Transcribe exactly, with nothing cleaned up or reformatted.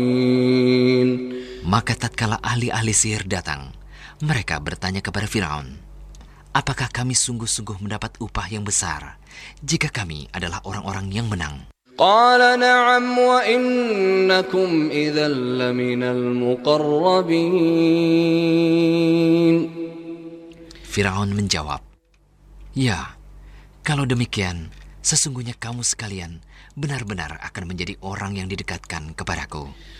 Maka tatkala ahli-ahli sihir datang, mereka bertanya kepada Firaun, apakah kami sungguh-sungguh mendapat upah yang besar jika kami adalah orang-orang yang menang? قال نعم وإنكم إذا لمن المقربين. Firaun menjawab, ya, kalau demikian, sesungguhnya kamu sekalian benar-benar akan menjadi orang yang didekatkan kepadaku.